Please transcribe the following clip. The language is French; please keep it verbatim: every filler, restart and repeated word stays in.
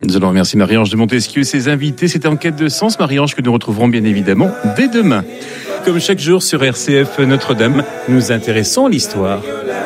Nous allons remercier Marie-Ange de Montesquieu et ses invités. C'était Enquête de sens, Marie-Ange, que nous retrouverons bien évidemment dès demain. Comme chaque jour sur R C F Notre-Dame, nous intéressons à l'histoire.